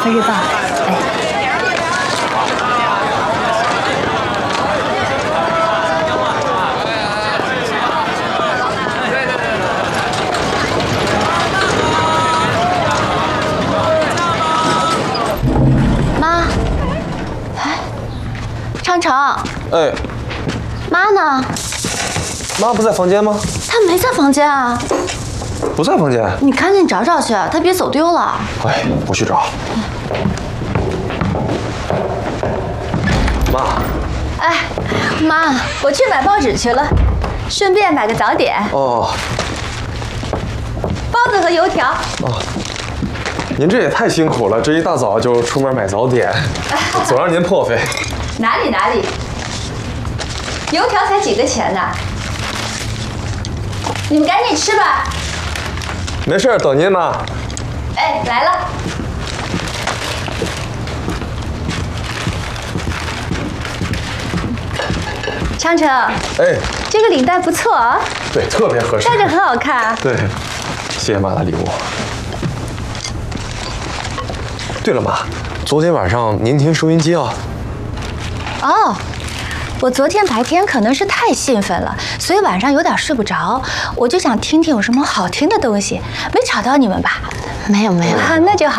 和日报。哎。妈，哎，昌成。 哎， 妈呢？ 妈不在房间吗？ 她没在房间啊。 不在房间。 你赶紧找找去，她别走丢了。 哎，我去找。妈。 哎，妈，我去买报纸去了，顺便买个早点。 哦。 包子和油条。 哦。您这也太辛苦了，这一大早就出门买早点，总让您破费。 哪里，油条才几个钱呢？你们赶紧吃吧。 没事，等您妈。 哎，来了。昌成。 哎，这个领带不错啊。 对，特别合适， 戴着很好看。 对，谢谢妈的礼物。对了，妈，昨天晚上您听收音机啊？ 哦，我昨天白天可能是太兴奋了，所以晚上有点睡不着，我就想听听有什么好听的东西，没吵到你们吧？没有，那就好。